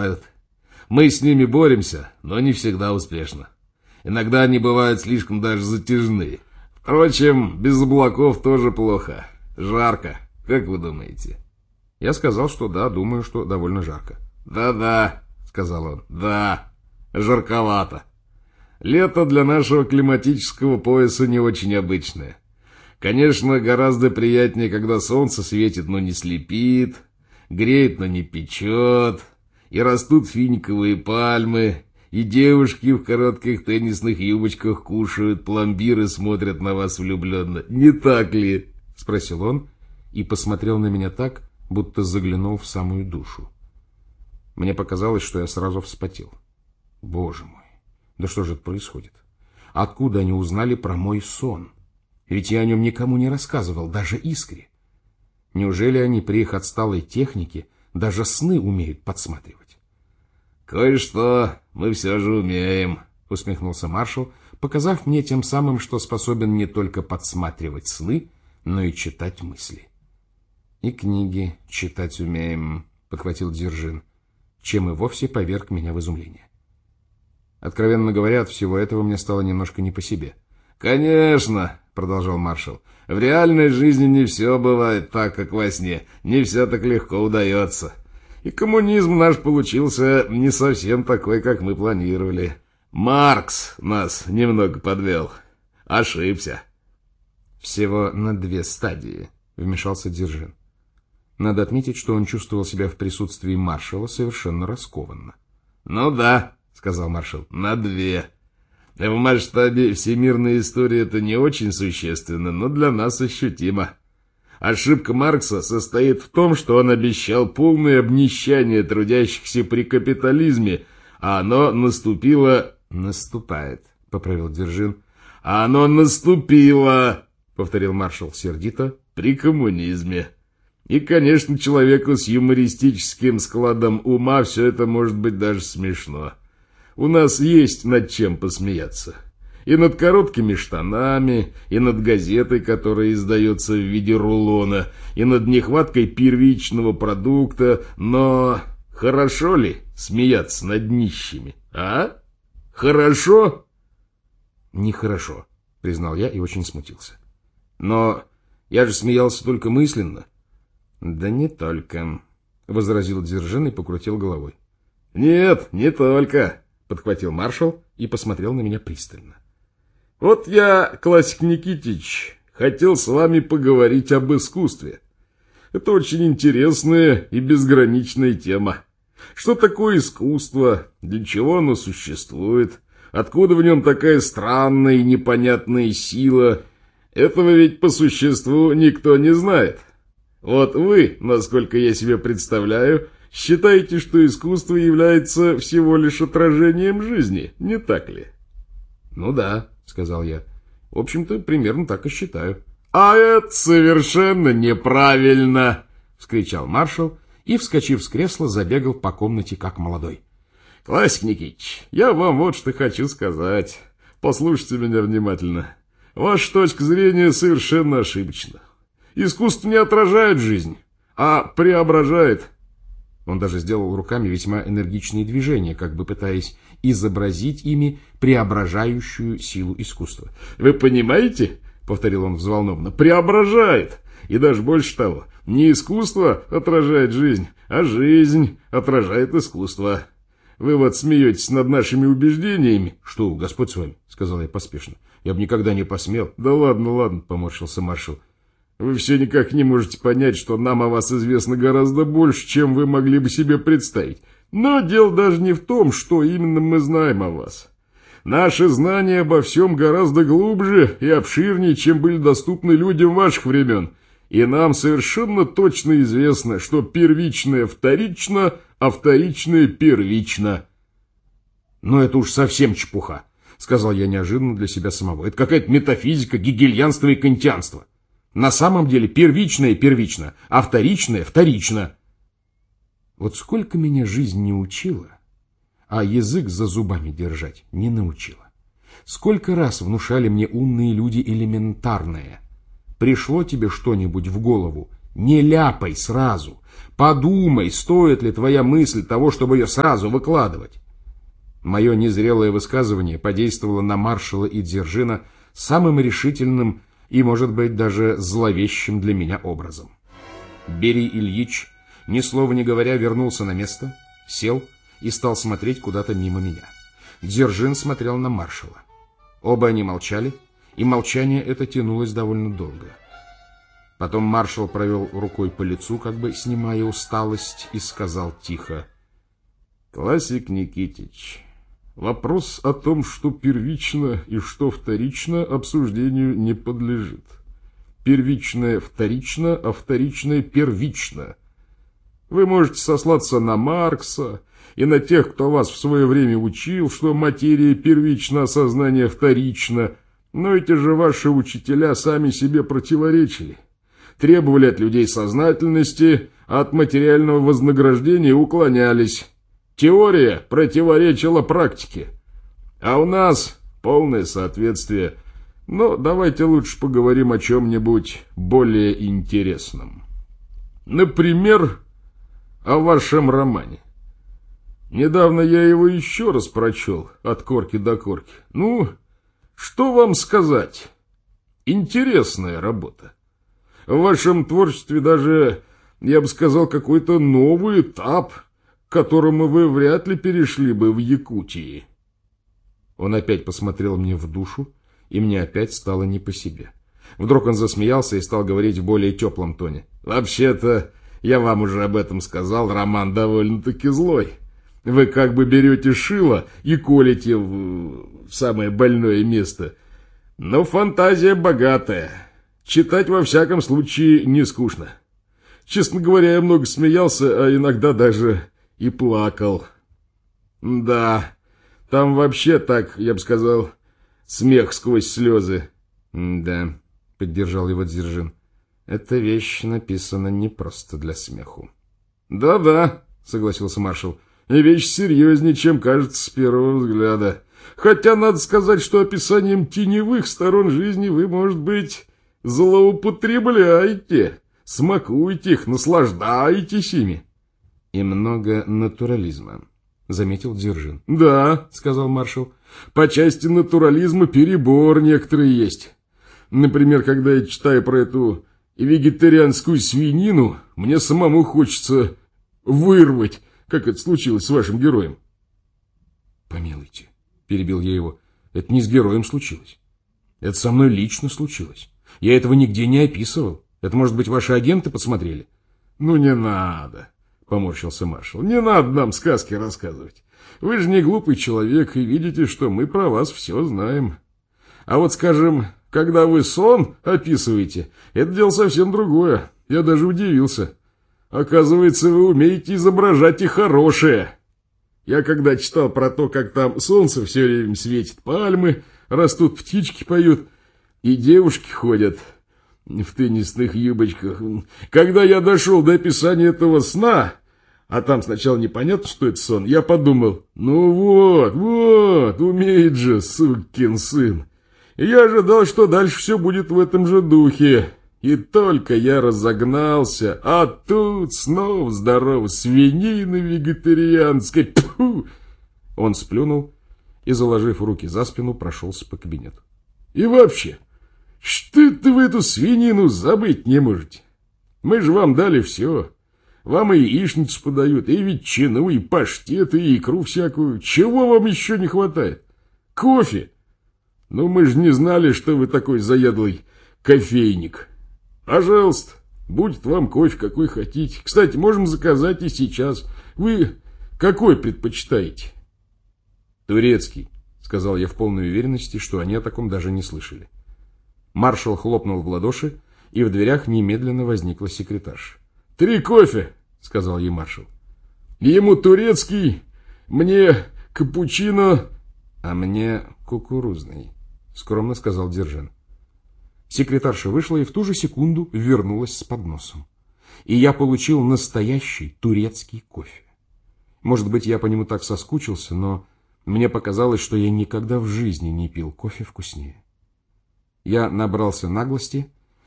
бывают. Мы с ними боремся, но не всегда успешно. Иногда они бывают слишком даже затяжные. Впрочем, без облаков тоже плохо. Жарко, как вы думаете? Я сказал, что да, думаю, что довольно жарко. «Да-да», — сказал он, — «да, жарковато. Лето для нашего климатического пояса не очень обычное. Конечно, гораздо приятнее, когда солнце светит, но не слепит, греет, но не печет, и растут финиковые пальмы, и девушки в коротких теннисных юбочках кушают пломбир и смотрят на вас влюбленно. Не так ли?» — спросил он и посмотрел на меня так, будто заглянул в самую душу. Мне показалось, что я сразу вспотел. Боже мой, да что же это происходит? Откуда они узнали про мой сон? Ведь я о нем никому не рассказывал, даже Искре. Неужели они при их отсталой технике даже сны умеют подсматривать? «Кое-что мы все же умеем», — усмехнулся маршал, показав мне тем самым, что способен не только подсматривать сны, но и читать мысли. «И книги читать умеем», — подхватил Дзержин, чем и вовсе поверг меня в изумление. Откровенно говоря, от всего этого мне стало немножко не по себе. «Конечно», — продолжал маршал, — «в реальной жизни не все бывает так, как во сне, не все так легко удается. И коммунизм наш получился не совсем такой, как мы планировали. Маркс нас немного подвел. Ошибся». «Всего на 2 стадии», — вмешался Дзержин. Надо отметить, что он чувствовал себя в присутствии маршала совершенно раскованно. «Ну да», — сказал маршал, — «на 2. В масштабе всемирной истории это не очень существенно, но для нас ощутимо. Ошибка Маркса состоит в том, что он обещал полное обнищание трудящихся при капитализме, а оно наступило...» «Наступает», — поправил Дзержин. «А оно наступило», — повторил маршал сердито, — «при коммунизме. И, конечно, человеку с юмористическим складом ума все это может быть даже смешно. У нас есть над чем посмеяться. И над короткими штанами, и над газетой, которая издается в виде рулона, и над нехваткой первичного продукта. Но хорошо ли смеяться над нищими, а? Хорошо?» «Нехорошо», — признал я и очень смутился. «Но я же смеялся только мысленно». «Да не только», — возразил Дзержин и покрутил головой. «Нет, не только», — подхватил маршал и посмотрел на меня пристально. «Вот я, Классик Никитич, хотел с вами поговорить об искусстве. Это очень интересная и безграничная тема. Что такое искусство? Для чего оно существует? Откуда в нем такая странная и непонятная сила? Этого ведь по существу никто не знает. Вот вы, насколько я себе представляю, считаете, что искусство является всего лишь отражением жизни, не так ли?» «Ну да», — сказал я. «В общем-то, примерно так и считаю». «А это совершенно неправильно!» — вскричал маршал и, вскочив с кресла, забегал по комнате как молодой. «Классик Никитич, я вам вот что хочу сказать. Послушайте меня внимательно. Ваша точка зрения совершенно ошибочна. Искусство не отражает жизнь, а преображает». Он даже сделал руками весьма энергичные движения, как бы пытаясь изобразить ими преображающую силу искусства. «Вы понимаете?» — повторил он взволнованно. «Преображает! И даже больше того, не искусство отражает жизнь, а жизнь отражает искусство. Вы вот смеетесь над нашими убеждениями». «Что, Господь с вами?» — сказал я поспешно. «Я бы никогда не посмел». «Да ладно, ладно», — поморщился маршал. «Вы все никак не можете понять, что нам о вас известно гораздо больше, чем вы могли бы себе представить. Но дело даже не в том, что именно мы знаем о вас. Наши знания обо всем гораздо глубже и обширнее, чем были доступны людям ваших времен. И нам совершенно точно известно, что первичное вторично, а вторичное первично». «Но это уж совсем чепуха», — сказал я неожиданно для себя самого. «Это какая-то метафизика, гегельянство и кантианство. На самом деле первичное первично, а вторичное вторично». Вот сколько меня жизнь не учила, а язык за зубами держать не научила. Сколько раз внушали мне умные люди элементарное. Пришло тебе что-нибудь в голову, Не ляпай сразу. Подумай, стоит ли твоя мысль того, чтобы ее сразу выкладывать. Мое незрелое высказывание подействовало на маршала и Дзержина самым решительным и, может быть, даже зловещим для меня образом. Берий Ильич, ни слова не говоря, вернулся на место, сел и стал смотреть куда-то мимо меня. Дзержин смотрел на маршала. Оба они молчали, и молчание это тянулось довольно долго. Потом маршал провел рукой по лицу, как бы снимая усталость, и сказал тихо: «Классик Никитич, вопрос о том, что первично и что вторично, обсуждению не подлежит. Первичное вторично, а вторичное первично. Вы можете сослаться на Маркса и на тех, кто вас в свое время учил, что материя первична, а сознание вторично, но эти же ваши учителя сами себе противоречили. Требовали от людей сознательности, а от материального вознаграждения уклонялись. Теория противоречила практике. А у нас полное соответствие. Но давайте лучше поговорим о чем-нибудь более интересном. Например, о вашем романе. Недавно я его еще раз прочел, от корки до корки. Ну, что вам сказать? Интересная работа. В вашем творчестве даже, я бы сказал, какой-то новый этап, к которому вы вряд ли перешли бы в Якутии». Он опять посмотрел мне в душу, и мне опять стало не по себе. Вдруг он засмеялся и стал говорить в более теплом тоне: «Вообще-то, я вам уже об этом сказал, роман довольно-таки злой. Вы как бы берете шило и колите в самое больное место. Но фантазия богатая. Читать во всяком случае не скучно. Честно говоря, я много смеялся, а иногда даже и плакал. Да, там вообще так, я бы сказал, смех сквозь слезы». «Да», — поддержал его Дзержин, — «эта вещь написана не просто для смеху». «Да-да», — согласился маршал, — «и вещь серьезнее, чем кажется с первого взгляда. Хотя надо сказать, что описанием теневых сторон жизни вы, может быть, злоупотребляете, смакуете их, наслаждаетесь ими». «И много натурализма», — заметил Дзержин. «Да», — сказал маршал, — «по части натурализма перебор некоторые есть. Например, когда я читаю про эту вегетарианскую свинину, мне самому хочется вырвать, как это случилось с вашим героем». «Помилуйте», — перебил я его, — «это не с героем случилось. Это со мной лично случилось. Я этого нигде не описывал. Это, может быть, ваши агенты подсмотрели?» «Ну, не надо», — поморщился маршал. «Не надо нам сказки рассказывать. Вы же не глупый человек и видите, что мы про вас все знаем. А вот, скажем, когда вы сон описываете, это дело совсем другое. Я даже удивился. Оказывается, вы умеете изображать и хорошее. Я когда читал про то, как там солнце все время светит, пальмы растут, птички поют, и девушки ходят в теннисных юбочках. Когда я дошел до описания этого сна, а там сначала непонятно, что это сон, я подумал: ну вот, умеет же, сукин сын. И я ожидал, что дальше все будет в этом же духе. И только я разогнался, а тут снова здорово, свинина вегетарианская. Тьфу! Он сплюнул и, заложив руки за спину, прошелся по кабинету. «И вообще, что это вы эту свинину забыть не можете? Мы же вам дали все. Вам и яичницу подают, и ветчину, и паштет, и икру всякую. Чего вам еще не хватает? Кофе? Ну, мы же не знали, что вы такой заядлый кофейник. Пожалуйста, будет вам кофе, какой хотите. Кстати, можем заказать и сейчас. Вы какой предпочитаете?» «Турецкий», — сказал я в полной уверенности, что они о таком даже не слышали. Маршал хлопнул в ладоши, и в дверях немедленно возникла секретарша. «3 кофе», — сказал ей маршал. «Ему турецкий, мне капучино, а мне кукурузный», — скромно сказал Дзержин. Секретарша вышла и в ту же секунду вернулась с подносом. И я получил настоящий турецкий кофе. Может быть, я по нему так соскучился, но мне показалось, что я никогда в жизни не пил кофе вкуснее. Я набрался наглости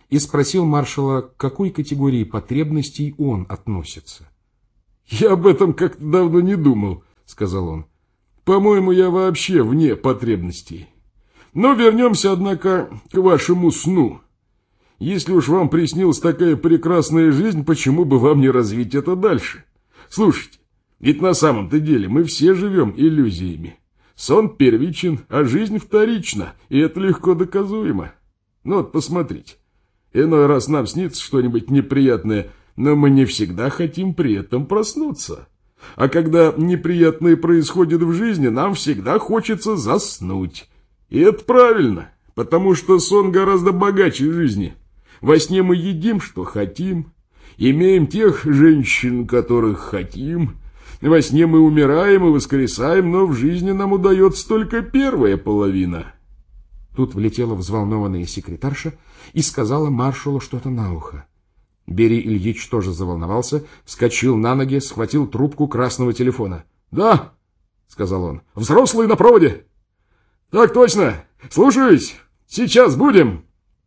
и спросил маршала, к какой категории потребностей он относится. «Я об этом как-то давно не думал», — сказал он. «По-моему, я вообще вне потребностей. Но вернемся, однако, к вашему сну. Если уж вам приснилась такая прекрасная жизнь, почему бы вам не развить это дальше? Слушайте, ведь на самом-то деле мы все живем иллюзиями. Сон первичен, а жизнь вторична, и это легко доказуемо. Ну вот, посмотрите. Иной раз нам снится что-нибудь неприятное, но мы не всегда хотим при этом проснуться. А когда неприятное происходит в жизни, нам всегда хочется заснуть. И это правильно, потому что сон гораздо богаче жизни. Во сне мы едим, что хотим, имеем тех женщин, которых хотим. Во сне мы умираем и воскресаем, но в жизни нам удается только первая половина». Тут влетела взволнованная секретарша и сказала маршалу что-то на ухо. Берий Ильич тоже заволновался, вскочил на ноги, схватил трубку красного телефона. «Да», — сказал он, — «взрослый на проводе». «Так точно! Слушаюсь! Сейчас будем!»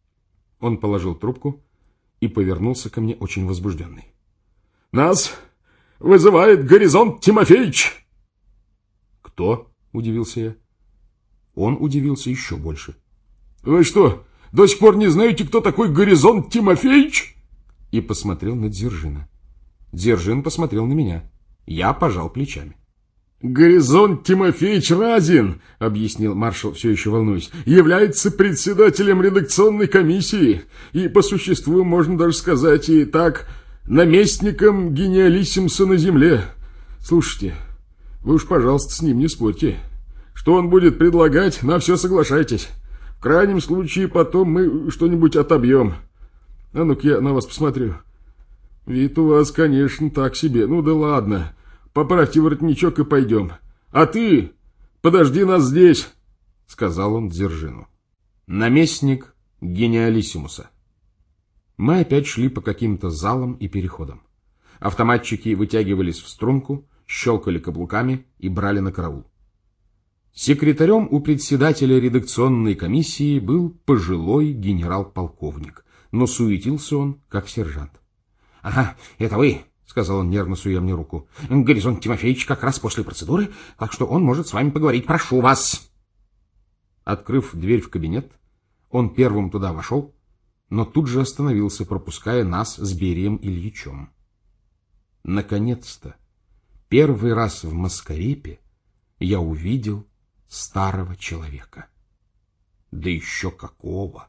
Он положил трубку и повернулся ко мне очень возбужденный. «Нас вызывает Горизонт Тимофеевич!» «Кто?» — удивился я. Он удивился еще больше. «Вы что, до сих пор не знаете, кто такой Горизонт Тимофеевич?» И посмотрел на Дзержина. Дзержин посмотрел на меня. Я пожал плечами. «Горизонт Тимофеевич Разин, — объяснил маршал, все еще волнуясь, — является председателем редакционной комиссии и, по существу, можно даже сказать и так, наместником гениалиссимуса на земле. Слушайте, вы уж, пожалуйста, с ним не спорьте. Что он будет предлагать, на все соглашайтесь. В крайнем случае, потом мы что-нибудь отобьем. А ну-ка я на вас посмотрю. Вид у вас, конечно, так себе. Ну да ладно. Поправьте воротничок и пойдем. А ты подожди нас здесь, — сказал он Дзержину. Наместник гениалиссимуса. Мы опять шли по каким-то залам и переходам. Автоматчики вытягивались в струнку, щелкали каблуками и брали на караул. Секретарем у председателя редакционной комиссии был пожилой генерал-полковник, но суетился он, как сержант. — Ага, это вы, — сказал он, нервно суя мне руку. — Горизонт Тимофеевич как раз после процедуры, так что он может с вами поговорить. Прошу вас. Открыв дверь в кабинет, он первым туда вошел, но тут же остановился, пропуская нас с Берием Ильичем. Наконец-то, первый раз в Маскарепе я увидел старого человека. Да еще какого!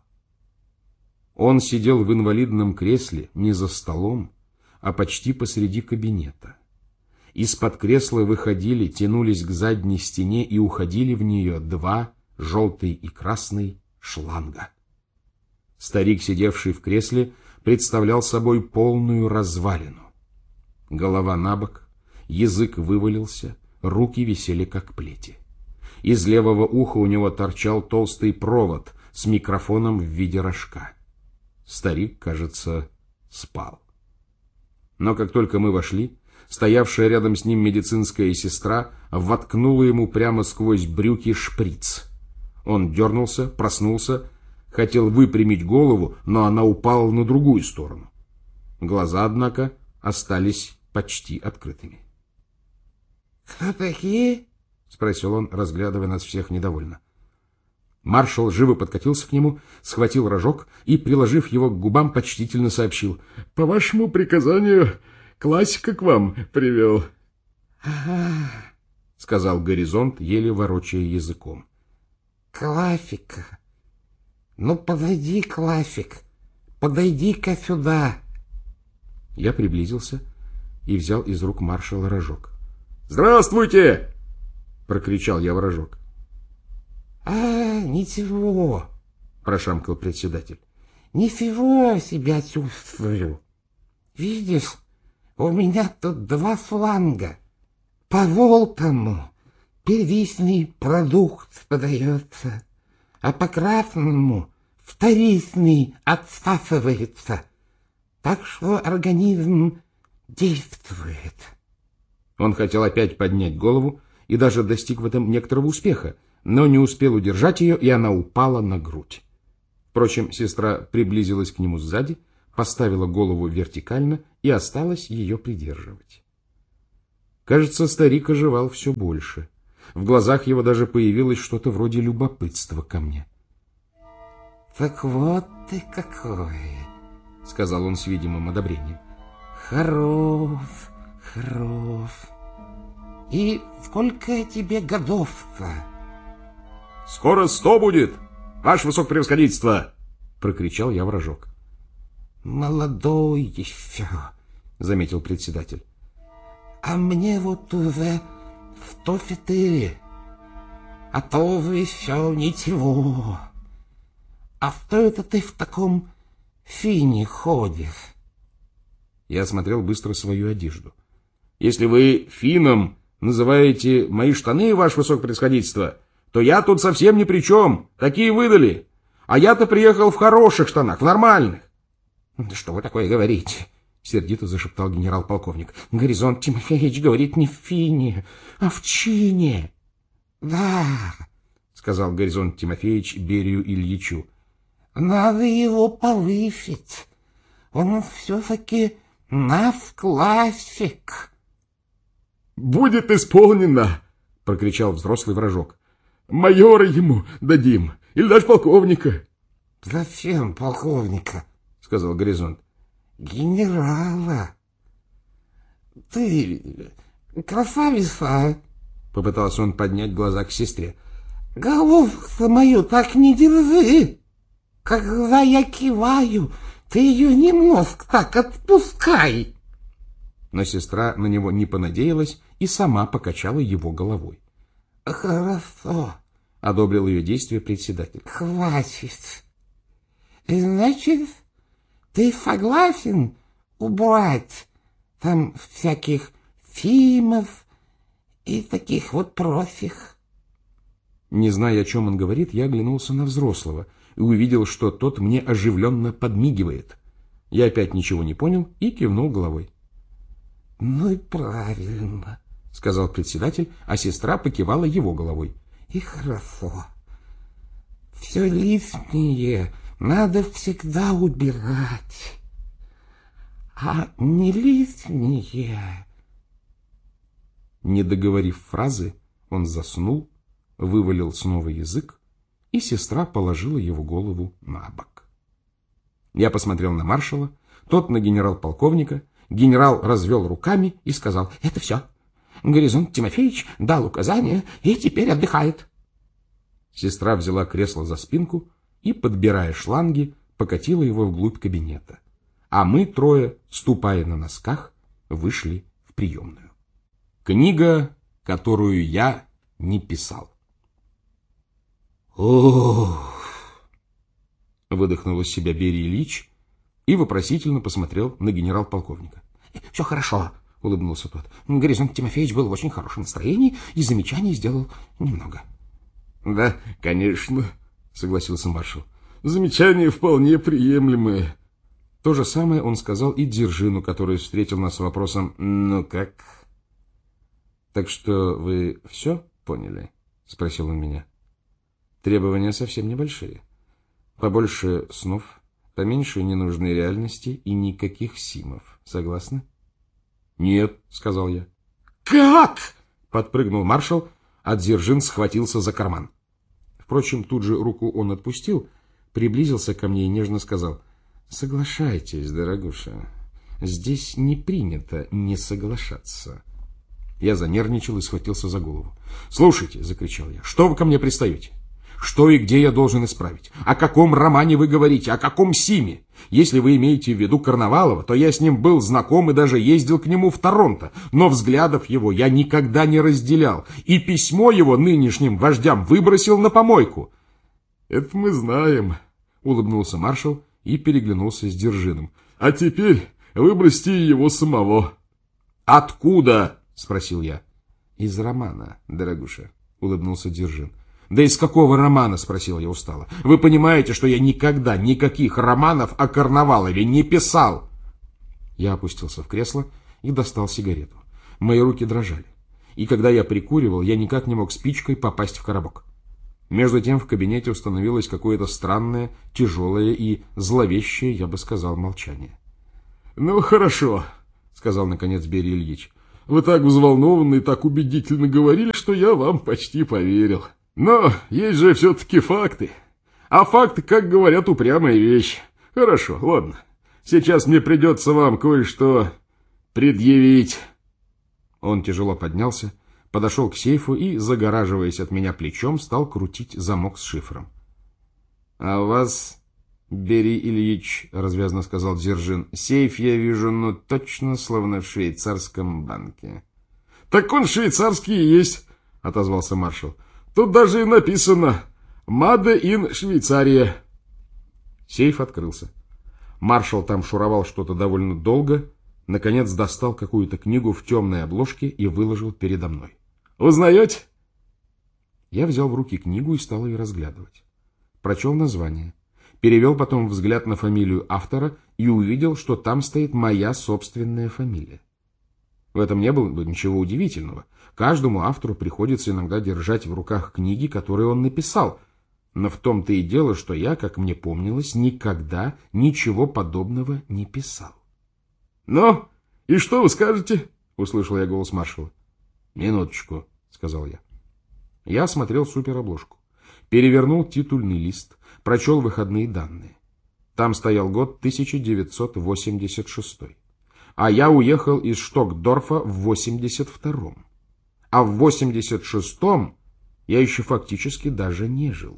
Он сидел в инвалидном кресле не за столом, а почти посреди кабинета. Из-под кресла выходили, тянулись к задней стене и уходили в нее два, желтый и красный, шланга. Старик, сидевший в кресле, представлял собой полную развалину. Голова набок, язык вывалился, руки висели как плети. Из левого уха у него торчал толстый провод с микрофоном в виде рожка. Старик, кажется, спал. Но как только мы вошли, стоявшая рядом с ним медицинская сестра воткнула ему прямо сквозь брюки шприц. Он дернулся, проснулся, хотел выпрямить голову, но она упала на другую сторону. Глаза, однако, остались почти открытыми. — Кто такие? — спросил он, разглядывая нас всех недовольно. Маршал живо подкатился к нему, схватил рожок и, приложив его к губам, почтительно сообщил: — По вашему приказанию классика к вам привел. — Ага, — сказал Горизонт, еле ворочая языком. — Классика. Ну, подойди, классик, подойди-ка сюда. Я приблизился и взял из рук маршала рожок. — Здравствуйте! — прокричал я в рожок. — ничего, — прошамкал председатель. — Ничего себя чувствую. Видишь, у меня тут два шланга. По желтому первичный продукт подается, а по красному вторичный отсасывается. Так что организм действует. Он хотел опять поднять голову и даже достиг в этом некоторого успеха, но не успел удержать ее, и она упала на грудь. Впрочем, сестра приблизилась к нему сзади, поставила голову вертикально и осталась ее придерживать. Кажется, старик оживал все больше. В глазах его даже появилось что-то вроде любопытства ко мне. — Так вот ты какой, — сказал он с видимым одобрением. — Хорош, хорош. И сколько тебе годов-то? — Скоро 100 будет, ваше высокопревосходительство! — прокричал я в рожок. — Молодой еще, — заметил председатель. — А мне вот уже 104, а то вы еще ничего. А что это ты в таком фине ходишь? Я осмотрел быстро свою одежду. — Если вы фином называете мои штаны, ваше высокопревосходительство, то я тут совсем ни при чем. Такие выдали. А я-то приехал в хороших штанах, в нормальных. — Да что вы такое говорите? — сердито зашептал генерал-полковник. — Горизонт Тимофеевич говорит не в фине, а в чине. — Да, — сказал Горизонт Тимофеевич Берию Ильичу. — Надо его повысить. Он все-таки наш классик. — Будет исполнено, — прокричал взрослый вражок. — Майора ему дадим, или даже полковника. — Зачем полковника? — сказал Горизонт. — Генерала. — Ты красавица, — попытался он поднять глаза к сестре. — Головку мою так не держи. Когда я киваю, ты ее немножко так отпускай. Но сестра на него не понадеялась и сама покачала его головой. — Хорошо, — одобрил ее действие председатель. — Хватит. Значит, ты согласен убрать там всяких Фимов и таких вот профих? Не зная, о чем он говорит, я оглянулся на взрослого и увидел, что тот мне оживленно подмигивает. Я опять ничего не понял и кивнул головой. — Ну и правильно, — сказал председатель, а сестра покивала его головой. — И хорошо. Все лишнее надо всегда убирать. А не лишнее... Не договорив фразы, он заснул, вывалил снова язык, и сестра положила его голову на бок. Я посмотрел на маршала, тот на генерал-полковника. Генерал развел руками и сказал: — Это все. Горизонт Тимофеевич дал указание и теперь отдыхает. Сестра взяла кресло за спинку и, подбирая шланги, покатила его вглубь кабинета. А мы трое, ступая на носках, вышли в приемную. Книга, которую я не писал. «Ох!» — выдохнул из себя Берия Ильич и вопросительно посмотрел на генерал-полковника. — Все хорошо, — улыбнулся тот. — Горизонт Тимофеевич был в очень хорошем настроении и замечаний сделал немного. — Да, конечно, — согласился маршал. — Замечания вполне приемлемые. То же самое он сказал и Дзержину, который встретил нас с вопросом: «Ну как?» «Так что вы все поняли?» — спросил он меня. «Требования совсем небольшие. Побольше снов, поменьше ненужной реальности и никаких симов. Согласны?» «Нет», — сказал я. «Как?» — подпрыгнул маршал, а Дзержин схватился за карман. Впрочем, тут же руку он отпустил, приблизился ко мне и нежно сказал: «Соглашайтесь, дорогуша, здесь не принято не соглашаться». Я занервничал и схватился за голову. «Слушайте», — закричал я, — «что вы ко мне пристаете? Что и где я должен исправить? О каком романе вы говорите? О каком Симе? Если вы имеете в виду Карнавалова, то я с ним был знаком и даже ездил к нему в Торонто, но взглядов его я никогда не разделял, и письмо его нынешним вождям выбросил на помойку». «Это мы знаем», — улыбнулся маршал и переглянулся с Дзержиным. «А теперь выбросьте его самого». «Откуда?» — спросил я. «Из романа, дорогуша», — улыбнулся Дзержин. «Да из какого романа?» — спросил я устало. «Вы понимаете, что я никогда никаких романов о Карнавалове не писал?» Я опустился в кресло и достал сигарету. Мои руки дрожали. И когда я прикуривал, я никак не мог спичкой попасть в коробок. Между тем в кабинете установилось какое-то странное, тяжелое и зловещее, я бы сказал, молчание. — Ну, хорошо, — сказал наконец Берия Ильич. — Вы так взволнованно и так убедительно говорили, что я вам почти поверил. Но есть же все-таки факты. А факты, как говорят, упрямая вещь. Хорошо, ладно. Сейчас мне придется вам кое-что предъявить. Он тяжело поднялся, подошел к сейфу и, загораживаясь от меня плечом, стал крутить замок с шифром. — А у вас, Берий Ильич, — развязно сказал Дзержин, — сейф я вижу, ну точно, словно в швейцарском банке. — Так он швейцарский и есть, — отозвался маршал. — Тут даже и написано «Made in Швейцария». Сейф открылся. Маршал там шуровал что-то довольно долго, наконец достал какую-то книгу в темной обложке и выложил передо мной. «Узнаете?» Я взял в руки книгу и стал ее разглядывать. Прочел название, перевел потом взгляд на фамилию автора и увидел, что там стоит моя собственная фамилия. В этом не было бы ничего удивительного. Каждому автору приходится иногда держать в руках книги, которые он написал. Но в том-то и дело, что я, как мне помнилось, никогда ничего подобного не писал. — Ну, и что вы скажете? — услышал я голос маршала. — Минуточку, — сказал я. Я осмотрел суперобложку, перевернул титульный лист, прочел выходные данные. Там стоял год 1986. А я уехал из Штокдорфа в 82-м. А в 86-м я еще фактически даже не жил.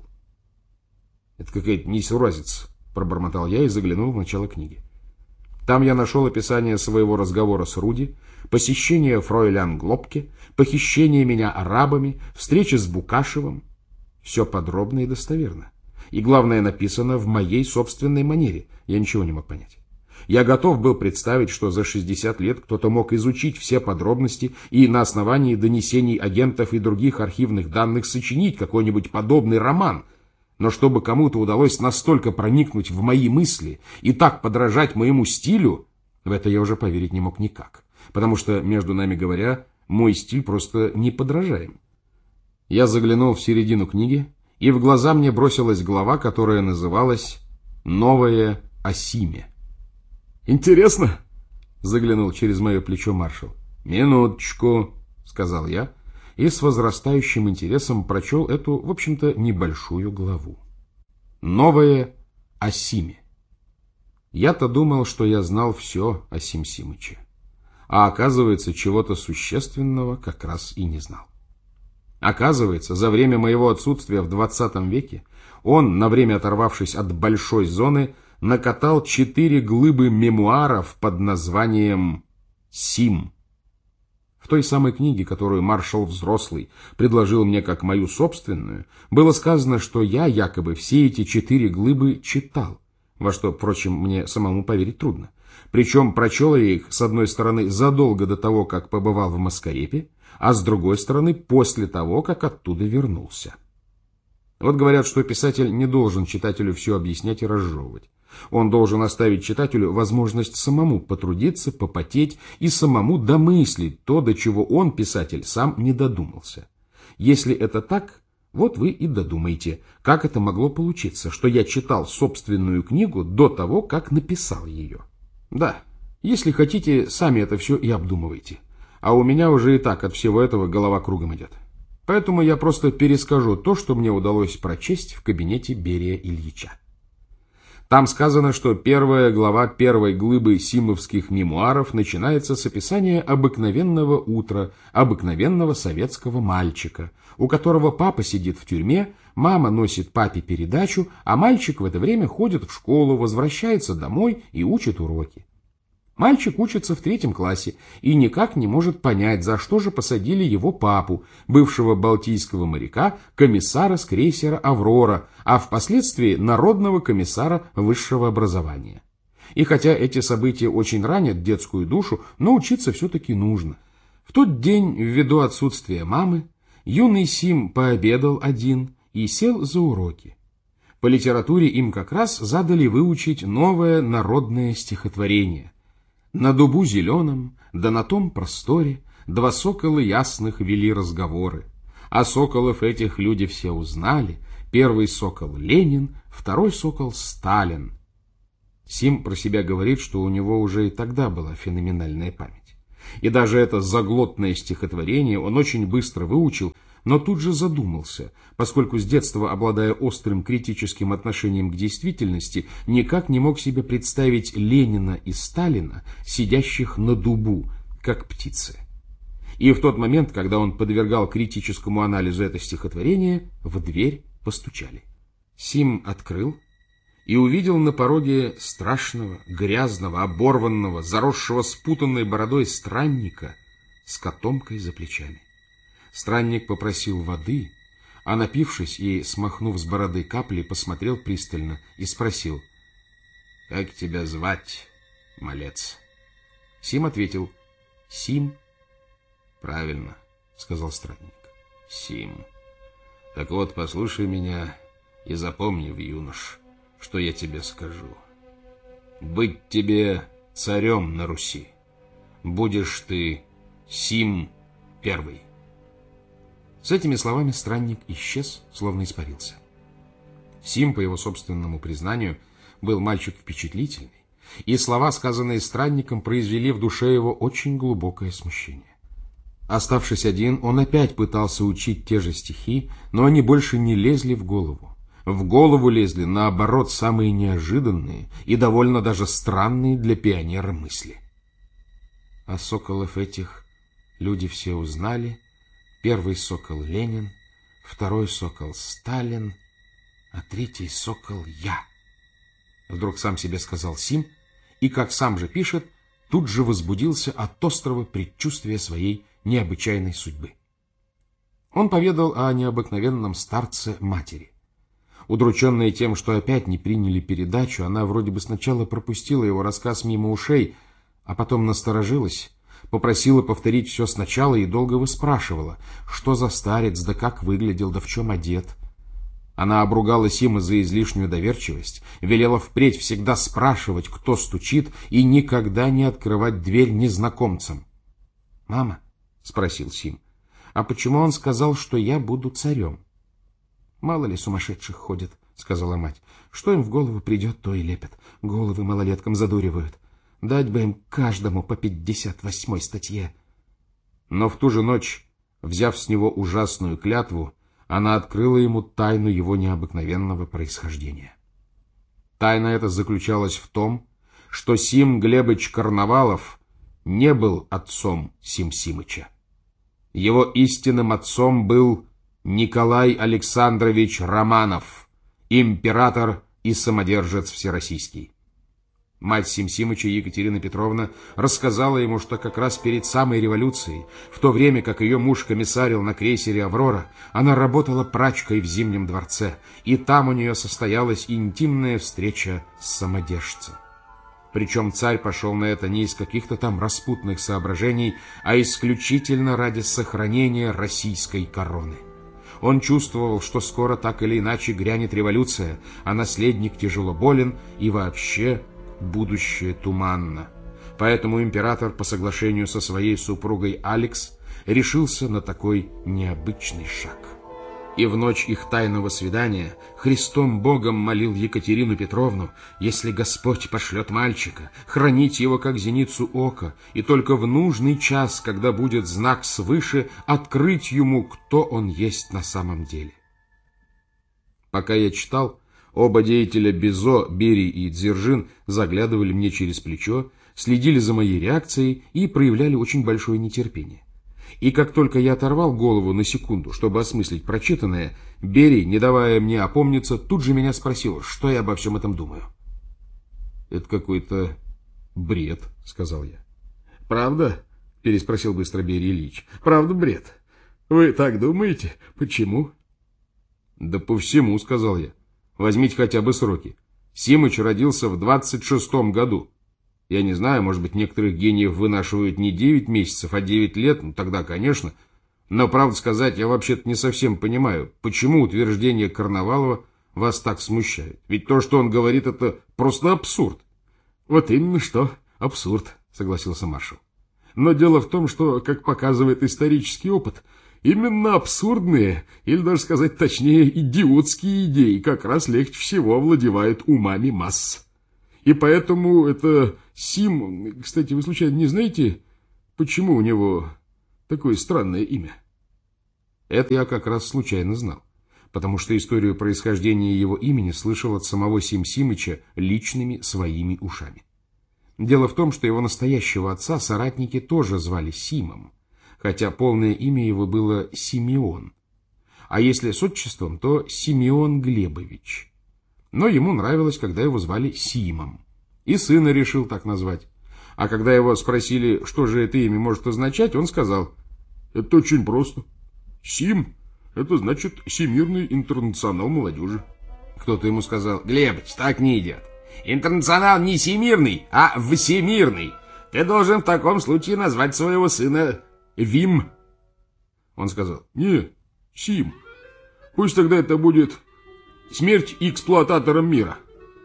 «Это какая-то несуразица», — пробормотал я и заглянул в начало книги. Там я нашел описание своего разговора с Руди, посещение фройлян Глобке, похищение меня арабами, встречи с Букашевым. Все подробно и достоверно. И главное, написано в моей собственной манере. Я ничего не мог понять. Я готов был представить, что за 60 лет кто-то мог изучить все подробности и на основании донесений агентов и других архивных данных сочинить какой-нибудь подобный роман. Но чтобы кому-то удалось настолько проникнуть в мои мысли и так подражать моему стилю, в это я уже поверить не мог никак. Потому что, между нами говоря, мой стиль просто неподражаем. Я заглянул в середину книги, и в глаза мне бросилась глава, которая называлась «Новое о Симе». «Интересно?» — заглянул через мое плечо маршал. «Минуточку», — сказал я, и с возрастающим интересом прочел эту, в общем-то, небольшую главу. «Новое о Симе». Я-то думал, что я знал все о Сим Симыче, а оказывается, чего-то существенного как раз и не знал. Оказывается, за время моего отсутствия в 20 веке он, на время оторвавшись от большой зоны, накатал 4 глыбы мемуаров под названием «Сим». В той самой книге, которую маршал Взрослый предложил мне как мою собственную, было сказано, что я якобы все эти 4 глыбы читал, во что, впрочем, мне самому поверить трудно. Причем прочел я их, с одной стороны, задолго до того, как побывал в Маскарепе, а с другой стороны, после того, как оттуда вернулся. Вот говорят, что писатель не должен читателю все объяснять и разжевывать. Он должен оставить читателю возможность самому потрудиться, попотеть и самому домыслить то, до чего он, писатель, сам не додумался. Если это так, вот вы и додумаете, как это могло получиться, что я читал собственную книгу до того, как написал ее. Да, если хотите, сами это все и обдумывайте. А у меня уже и так от всего этого голова кругом идет. Поэтому я просто перескажу то, что мне удалось прочесть в кабинете Берия Ильича. Там сказано, что первая глава первой глыбы симовских мемуаров начинается с описания обыкновенного утра, обыкновенного советского мальчика, у которого папа сидит в тюрьме, мама носит папе передачу, а мальчик в это время ходит в школу, возвращается домой и учит уроки. Мальчик учится в 3 классе и никак не может понять, за что же посадили его папу, бывшего балтийского моряка, комиссара с крейсера «Аврора», а впоследствии народного комиссара высшего образования. И хотя эти события очень ранят детскую душу, но учиться все-таки нужно. В тот день, ввиду отсутствия мамы, юный Сим пообедал один и сел за уроки. По литературе им как раз задали выучить новое народное стихотворение. На дубу зеленом, да на том просторе, 2 сокола ясных вели разговоры. А соколов этих люди все узнали, Первый сокол Ленин, второй сокол Сталин. Сим про себя говорит, что у него уже и тогда была феноменальная память. И даже это заглотное стихотворение он очень быстро выучил, но тут же задумался, поскольку с детства, обладая острым критическим отношением к действительности, никак не мог себе представить Ленина и Сталина, сидящих на дубу, как птицы. И в тот момент, когда он подвергал критическому анализу это стихотворение, в дверь постучали. Сим открыл и увидел на пороге страшного, грязного, оборванного, заросшего спутанной бородой странника с котомкой за плечами. Странник попросил воды, а напившись и смахнув с бороды капли, посмотрел пристально и спросил: «Как тебя звать, малец?» Сим ответил: «Сим». «Правильно», — сказал странник, — «Сим. Так вот, послушай меня и запомни, юнош, что я тебе скажу. Быть тебе царем на Руси. Будешь ты Сим Первый». С этими словами странник исчез, словно испарился. Сим, по его собственному признанию, был мальчик впечатлительный, и слова, сказанные странником, произвели в душе его очень глубокое смущение. Оставшись один, он опять пытался учить те же стихи, но они больше не лезли в голову. В голову лезли, наоборот, самые неожиданные и довольно даже странные для пионера мысли. А соколов этих люди все узнали. Первый сокол Ленин, второй сокол Сталин, а третий сокол я. Вдруг сам себе сказал Сим, и, как сам же пишет, тут же возбудился от острого предчувствия своей необычайной судьбы. Он поведал о необыкновенном старце матери. Удрученная тем, что опять не приняли передачу, она вроде бы сначала пропустила его рассказ мимо ушей, а потом насторожилась, попросила повторить все сначала и долго выспрашивала, что за старец, да как выглядел, да в чем одет. Она обругала Сима за излишнюю доверчивость, велела впредь всегда спрашивать, кто стучит, и никогда не открывать дверь незнакомцам. «Мама», — спросил Сим, — «а почему он сказал, что я буду царем?» «Мало ли сумасшедших ходят», — сказала мать. «Что им в голову придет, то и лепят. Головы малолеткам задуривают. Дать бы им каждому по 58-й статье». Но в ту же ночь, взяв с него ужасную клятву, она открыла ему тайну его необыкновенного происхождения. Тайна эта заключалась в том, что Сим Глебыч Карнавалов не был отцом Сим Симыча. Его истинным отцом был Николай Александрович Романов, император и самодержец всероссийский. Мать Сим Симыча, Екатерина Петровна, рассказала ему, что как раз перед самой революцией, в то время как ее муж комиссарил на крейсере «Аврора», она работала прачкой в Зимнем дворце, и там у нее состоялась интимная встреча с самодержцем. Причем царь пошел на это не из каких-то там распутных соображений, а исключительно ради сохранения российской короны. Он чувствовал, что скоро так или иначе грянет революция, а наследник тяжело болен и вообще будущее туманно. Поэтому император, по соглашению со своей супругой Алекс, решился на такой необычный шаг. И в ночь их тайного свидания Христом Богом молил Екатерину Петровну, если Господь пошлет мальчика, хранить его как зеницу ока, и только в нужный час, когда будет знак свыше, открыть ему, кто он есть на самом деле. Пока я читал, оба деятеля Бизо, Берий и Дзержин заглядывали мне через плечо, следили за моей реакцией и проявляли очень большое нетерпение. И как только я оторвал голову на секунду, чтобы осмыслить прочитанное, Берий, не давая мне опомниться, тут же меня спросил, что я обо всем этом думаю. «Это какой-то бред», — сказал я. «Правда?» — переспросил быстро Берий Ильич. «Правда бред? Вы так думаете? Почему?» «Да по всему», — сказал я. «Возьмите хотя бы сроки. Симыч родился в 26-м году. Я не знаю, может быть, некоторых гениев вынашивают не 9 месяцев, а 9 лет, ну тогда, конечно. Но, правду сказать, я вообще-то не совсем понимаю, почему утверждение Карнавалова вас так смущает. Ведь то, что он говорит, это просто абсурд». «Вот именно что абсурд», — согласился маршал. «Но дело в том, что, как показывает исторический опыт, Именно абсурдные, или даже сказать точнее, идиотские идеи как раз легче всего овладевают умами масс. И поэтому это Сим... Кстати, вы случайно не знаете, почему у него такое странное имя? Это я как раз случайно знал, потому что историю происхождения его имени слышал от самого Сим Симыча личными своими ушами. Дело в том, что его настоящего отца соратники тоже звали Симом, хотя полное имя его было Симеон, а если с отчеством, то Симеон Глебович. Но ему нравилось, когда его звали Симом, и сына решил так назвать. А когда его спросили, что же это имя может означать, он сказал: «Это очень просто. Сим — это значит Всемирный интернационал молодежи». Кто-то ему сказал: «Глебыч, так не идет. Интернационал не всемирный, а всемирный. Ты должен в таком случае назвать своего сына Вим». Он сказал: «Не, Сим. Пусть тогда это будет смерть эксплуататорам мира».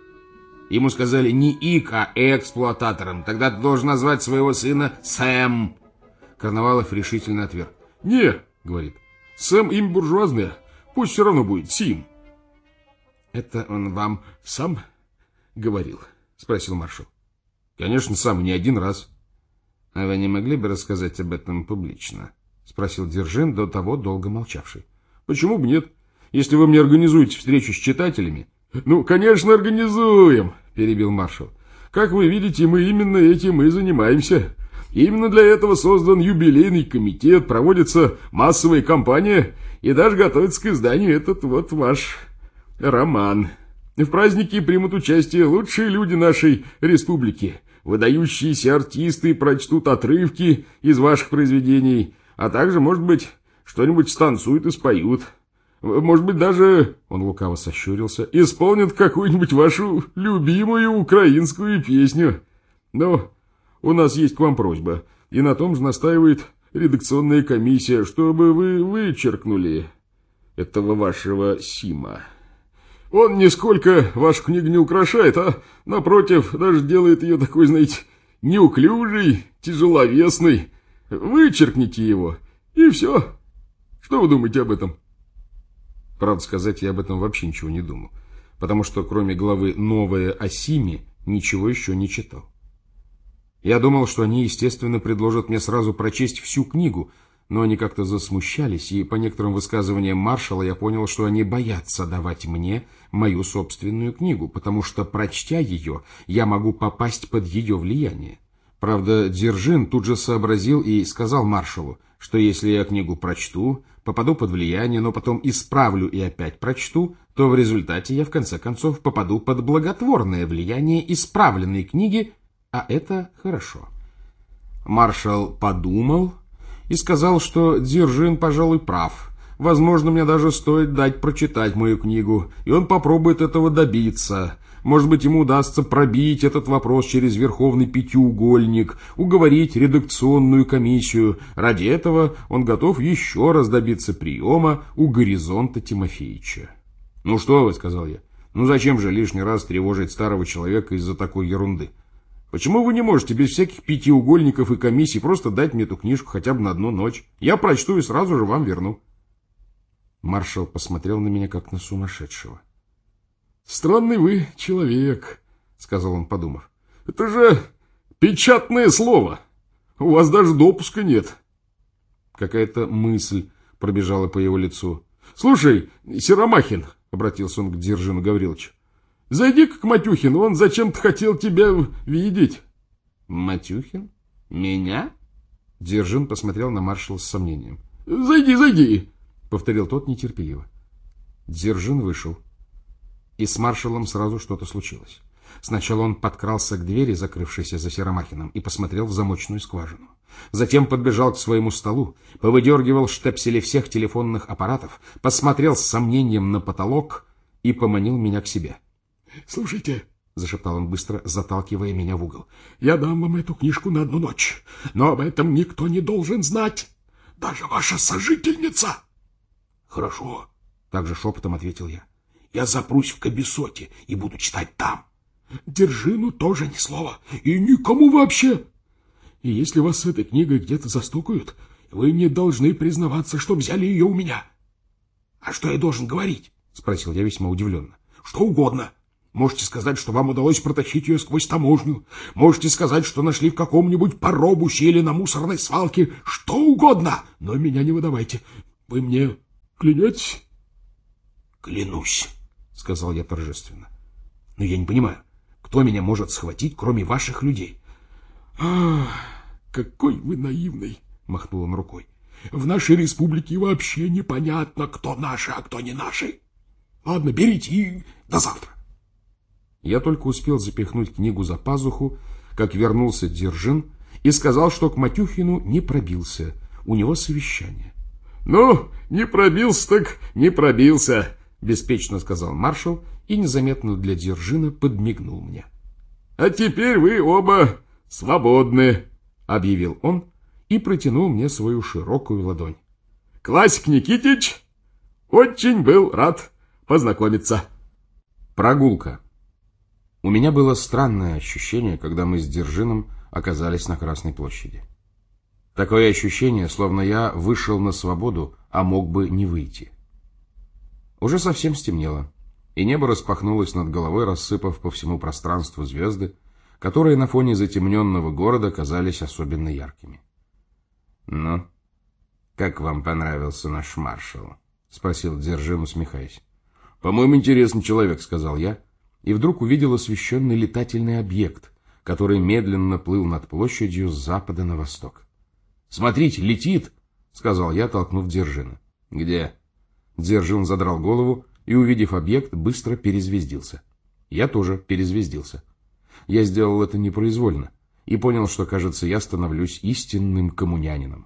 Ему сказали: «Не ик, а эксплуататором. Тогда ты должен назвать своего сына Сэм». Карнавалов решительно отверг. «Не, — говорит, — Сэм имя буржуазное. Пусть все равно будет Сим». «Это он вам сам говорил?» — спросил маршал. «Конечно, сам, не один раз». «А вы не могли бы рассказать об этом публично?» — спросил Держин, до того долго молчавший. «Почему бы нет? Если вы мне организуете встречу с читателями...» «Ну, конечно, организуем!» — перебил маршал. «Как вы видите, мы именно этим и занимаемся. Именно для этого создан юбилейный комитет, проводится массовая кампания, и даже готовится к изданию этот вот ваш роман. В празднике примут участие лучшие люди нашей республики. Выдающиеся артисты прочтут отрывки из ваших произведений, а также, может быть, что-нибудь станцуют и споют. Может быть, даже, — он лукаво сощурился, — исполнят какую-нибудь вашу любимую украинскую песню. Но у нас есть к вам просьба, и на том же настаивает редакционная комиссия, чтобы вы вычеркнули этого вашего Сима. Он нисколько вашу книгу не украшает, а, напротив, даже делает ее такой, знаете, неуклюжей, тяжеловесной. Вычеркните его, и все. Что вы думаете об этом?» Правда сказать, я об этом вообще ничего не думал, потому что кроме главы «Новое о Симе» ничего еще не читал. Я думал, что они, естественно, предложат мне сразу прочесть всю книгу, но они как-то засмущались, и по некоторым высказываниям маршала я понял, что они боятся давать мне мою собственную книгу, потому что, прочтя ее, я могу попасть под ее влияние. Правда, Держин тут же сообразил и сказал маршалу, что если я книгу прочту, попаду под влияние, но потом исправлю и опять прочту, то в результате я в конце концов попаду под благотворное влияние исправленной книги, а это хорошо. Маршал подумал и сказал, что Держин, пожалуй, прав. Возможно, мне даже стоит дать прочитать мою книгу, и он попробует этого добиться. Может быть, ему удастся пробить этот вопрос через Верховный Пятиугольник, уговорить редакционную комиссию. Ради этого он готов еще раз добиться приема у Горизонта Тимофеевича. «Ну что вы», — сказал я, — «ну зачем же лишний раз тревожить старого человека из-за такой ерунды? Почему вы не можете без всяких пятиугольников и комиссий просто дать мне эту книжку хотя бы на одну ночь? Я прочту и сразу же вам верну». Маршал посмотрел на меня как на сумасшедшего. «Странный вы человек», — сказал он, подумав. «Это же печатное слово. У вас даже допуска нет». Какая-то мысль пробежала по его лицу. «Слушай, Серомахин», — обратился он к Держину Гавриловичу, — «зайди-ка к Матюхину, он зачем-то хотел тебя видеть». «Матюхин? Меня?» Держин посмотрел на маршала с сомнением. «Зайди, зайди», — повторил тот нетерпеливо. Держин вышел. И с маршалом сразу что-то случилось. Сначала он подкрался к двери, закрывшейся за Серомахиным, и посмотрел в замочную скважину. Затем подбежал к своему столу, повыдергивал штепсели всех телефонных аппаратов, посмотрел с сомнением на потолок и поманил меня к себе. «Слушайте», — зашептал он быстро, заталкивая меня в угол, — «я дам вам эту книжку на одну ночь, но об этом никто не должен знать, даже ваша сожительница». «Хорошо», — также шепотом ответил я. «Я запрусь в кабисоте и буду читать там. Держину тоже ни слова, и никому вообще. И если вас с этой книгой где-то застукают, вы мне должны признаваться, что взяли ее у меня. — А что я должен говорить? — спросил я весьма удивленно. — Что угодно. Можете сказать, что вам удалось протащить ее сквозь таможню. Можете сказать, что нашли в каком-нибудь паробусе или на мусорной свалке. Что угодно, но меня не выдавайте. Вы мне клянетесь? — Клянусь, — сказал я торжественно. — Но я не понимаю, кто меня может схватить, кроме ваших людей? — Ах, какой вы наивный, — махнул он рукой. — В нашей республике вообще непонятно, кто наши, а кто не наши. Ладно, берите и до завтра. Я только успел запихнуть книгу за пазуху, как вернулся Держин и сказал, что к Матюхину не пробился, у него совещание. — Ну, не пробился так не пробился, — беспечно сказал маршал и незаметно для Держина подмигнул мне. — А теперь вы оба свободны, — объявил он и протянул мне свою широкую ладонь. — Классик Никитич, очень был рад познакомиться. Прогулка. У меня было странное ощущение, когда мы с Держином оказались на Красной площади. Такое ощущение, словно я вышел на свободу, а мог бы не выйти. Уже совсем стемнело, и небо распахнулось над головой, рассыпав по всему пространству звезды, которые на фоне затемненного города казались особенно яркими. — Ну, как вам понравился наш маршал? — спросил Держин, усмехаясь. — По-моему, интересный человек, — сказал я, и вдруг увидел освещенный летательный объект, который медленно плыл над площадью с запада на восток. — Смотрите, летит! — сказал я, толкнув Держина. — Где? Держин задрал голову и, увидев объект, быстро перезвездился. Я тоже перезвездился. Я сделал это непроизвольно и понял, что, кажется, я становлюсь истинным коммунянином.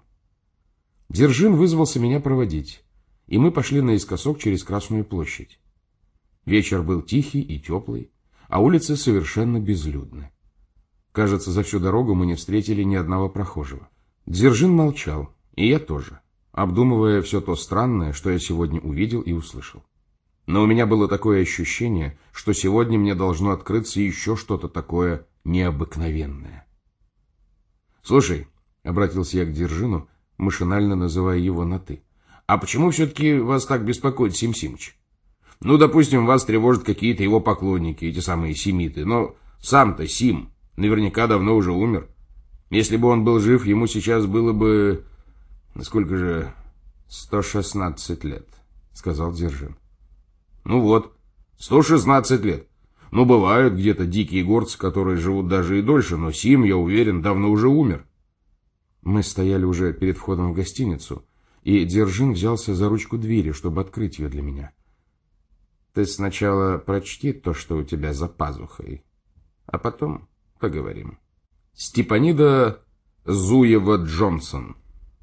Держин вызвался меня проводить, и мы пошли наискосок через Красную площадь. Вечер был тихий и теплый, а улицы совершенно безлюдны. Кажется, за всю дорогу мы не встретили ни одного прохожего. Держин молчал, и я тоже, обдумывая все то странное, что я сегодня увидел и услышал. Но у меня было такое ощущение, что сегодня мне должно открыться еще что-то такое необыкновенное. «Слушай», — обратился я к Держину, машинально называя его на «ты», «а почему все-таки вас так беспокоит Сим Симыч? Ну, допустим, вас тревожат какие-то его поклонники, эти самые семиты, но сам-то Сим наверняка давно уже умер. Если бы он был жив, ему сейчас было бы... Сколько же? 116 лет, сказал Держин. Ну вот, 116 лет. Ну, бывают где-то дикие горцы, которые живут даже и дольше, но Сим, я уверен, давно уже умер. Мы стояли уже перед входом в гостиницу, и Держин взялся за ручку двери, чтобы открыть ее для меня. Ты сначала прочти то, что у тебя за пазухой, а потом поговорим. Степанида Зуева-Джонсон.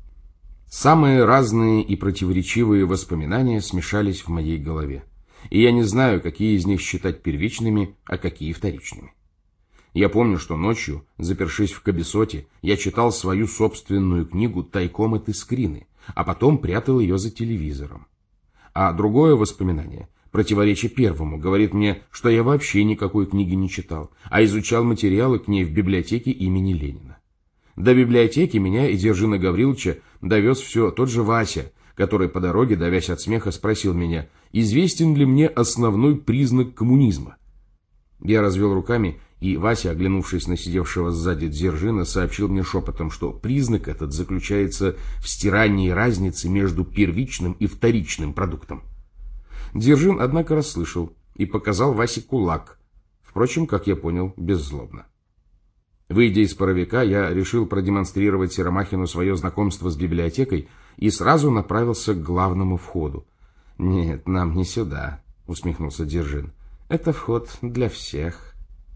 Самые разные и противоречивые воспоминания смешались в моей голове, и я не знаю, какие из них считать первичными, а какие вторичными. Я помню, что ночью, запершись в кабисоте, я читал свою собственную книгу тайком от Искрины, а потом прятал ее за телевизором. А другое воспоминание, противоречие первому, говорит мне, что я вообще никакой книги не читал, а изучал материалы к ней в библиотеке имени Ленина. До библиотеки меня и Держина Гавриловича довез все тот же Вася, который по дороге, давясь от смеха, спросил меня, известен ли мне основной признак коммунизма. Я развел руками, и Вася, оглянувшись на сидевшего сзади Держина, сообщил мне шепотом, что признак этот заключается в стирании разницы между первичным и вторичным продуктом. Держин, однако, расслышал и показал Васе кулак, впрочем, как я понял, беззлобно. Выйдя из паровика, я решил продемонстрировать Серомахину свое знакомство с библиотекой и сразу направился к главному входу. — Нет, нам не сюда, — усмехнулся Держин. — Это вход для всех.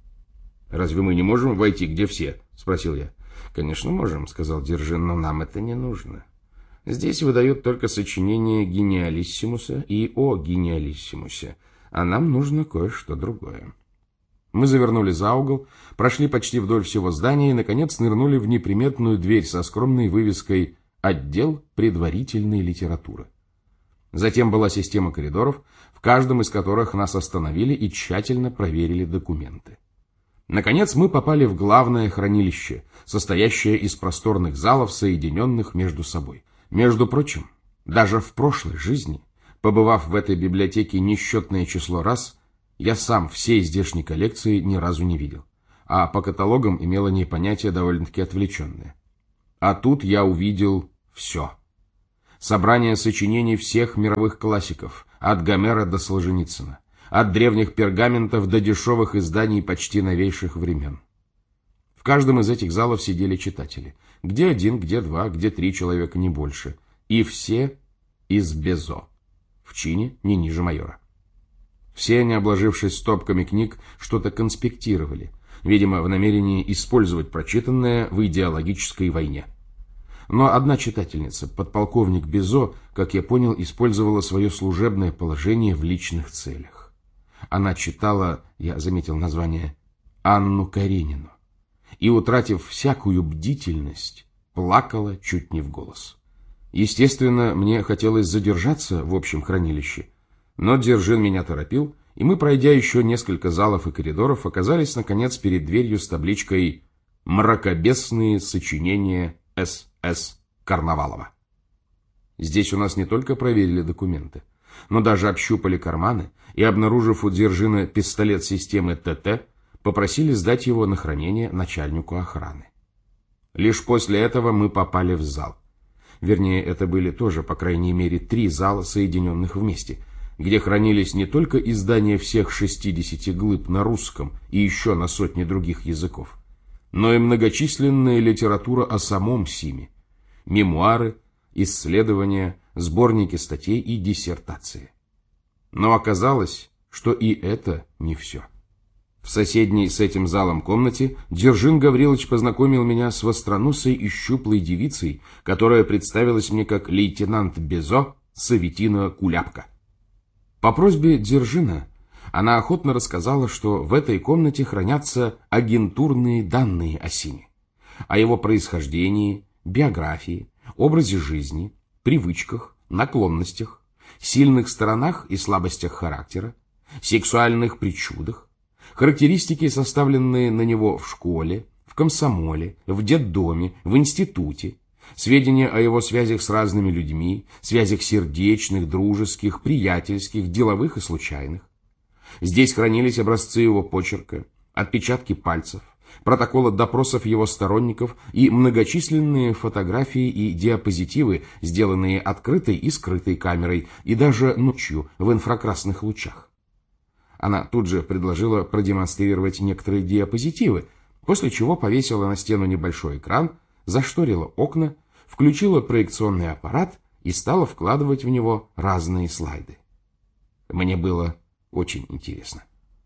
— Разве мы не можем войти, где все? — спросил я. — Конечно, можем, — сказал Держин, — но нам это не нужно. Здесь выдают только сочинения гениалиссимуса и о гениалиссимусе, а нам нужно кое-что другое. Мы завернули за угол, прошли почти вдоль всего здания и, наконец, нырнули в неприметную дверь со скромной вывеской «Отдел предварительной литературы». Затем была система коридоров, в каждом из которых нас остановили и тщательно проверили документы. Наконец мы попали в главное хранилище, состоящее из просторных залов, соединенных между собой. Между прочим, даже в прошлой жизни, побывав в этой библиотеке несчетное число раз, я сам всей здешней коллекции ни разу не видел, а по каталогам имел о ней понятие довольно-таки отвлеченное. А тут я увидел все. Собрание сочинений всех мировых классиков, от Гомера до Солженицына, от древних пергаментов до дешевых изданий почти новейших времен. В каждом из этих залов сидели читатели. Где один, где два, где три человека, не больше. И все из Безо, в чине не ниже майора. Все они, обложившись стопками книг, что-то конспектировали, видимо, в намерении использовать прочитанное в идеологической войне. Но одна читательница, подполковник Безо, как я понял, использовала свое служебное положение в личных целях. Она читала, я заметил название, Анну Каренину, и, утратив всякую бдительность, плакала чуть не в голос. Естественно, мне хотелось задержаться в общем хранилище, но Дзержин меня торопил, и мы, пройдя еще несколько залов и коридоров, оказались, наконец, перед дверью с табличкой «Мракобесные сочинения С.С. Карнавалова». Здесь у нас не только проверили документы, но даже общупали карманы и, обнаружив у Дзержина пистолет системы ТТ, попросили сдать его на хранение начальнику охраны. Лишь после этого мы попали в зал. Вернее, это были тоже, по крайней мере, 3 зала, соединенных вместе, где хранились не только издания всех 60 глыб на русском и еще на сотни других языков, но и многочисленная литература о самом Симе, мемуары, исследования, сборники статей и диссертации. Но оказалось, что и это не все. В соседней с этим залом комнате Дзержин Гаврилович познакомил меня с востроносой и щуплой девицей, которая представилась мне как лейтенант Безо Саветина Куляпка. По просьбе Дзержина она охотно рассказала, что в этой комнате хранятся агентурные данные о Симе, о его происхождении, биографии, образе жизни, привычках, наклонностях, сильных сторонах и слабостях характера, сексуальных причудах, характеристики, составленные на него в школе, в комсомоле, в детдоме, в институте, сведения о его связях с разными людьми, связях сердечных, дружеских, приятельских, деловых и случайных. Здесь хранились образцы его почерка, отпечатки пальцев, протоколы допросов его сторонников и многочисленные фотографии и диапозитивы, сделанные открытой и скрытой камерой, и даже ночью в инфракрасных лучах. Она тут же предложила продемонстрировать некоторые диапозитивы, после чего повесила на стену небольшой экран, зашторила окна, включила проекционный аппарат и стала вкладывать в него разные слайды. Мне было очень интересно.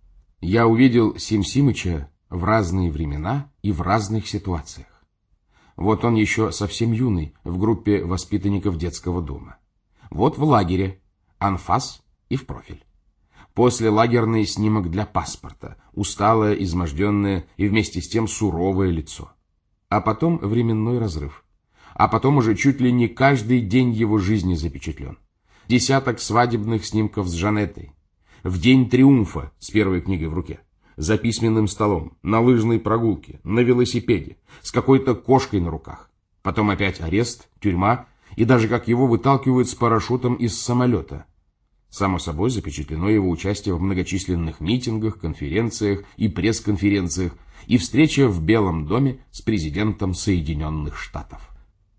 Я увидел Сим Симыча в разные времена и в разных ситуациях. Вот он еще совсем юный, в группе воспитанников детского дома. Вот в лагере, анфас и в профиль. После лагерный снимок для паспорта, усталое, изможденное и вместе с тем суровое лицо. А потом временной разрыв. А потом уже чуть ли не каждый день его жизни запечатлен. Десяток свадебных снимков с Жанеттой. В день триумфа с первой книгой в руке. За письменным столом, на лыжной прогулке, на велосипеде, с какой-то кошкой на руках. Потом опять арест, тюрьма и даже как его выталкивают с парашютом из самолета. Само собой запечатлено его участие в многочисленных митингах, конференциях и пресс-конференциях и встреча в Белом доме с президентом Соединенных Штатов.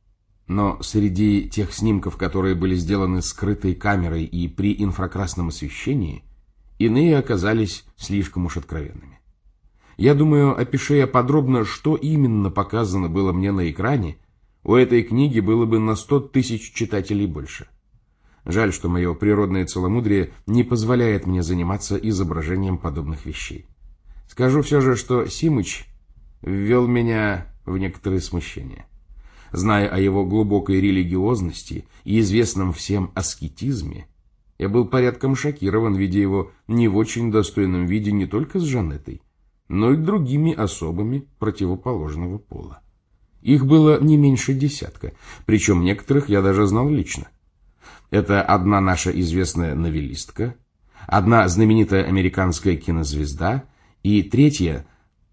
Но среди тех снимков, которые были сделаны скрытой камерой и при инфракрасном освещении, иные оказались слишком уж откровенными. Я думаю, опиши я подробно, что именно показано было мне на экране, у этой книги было бы на 100 тысяч читателей больше. Жаль, что мое природное целомудрие не позволяет мне заниматься изображением подобных вещей. Скажу все же, что Симыч ввел меня в некоторое смущение. Зная о его глубокой религиозности и известном всем аскетизме, я был порядком шокирован, видя его не в очень достойном виде не только с Жанеттой, но и другими особами противоположного пола. Их было не меньше 10, причем некоторых я даже знал лично. Это одна наша известная новеллистка, одна знаменитая американская кинозвезда и третья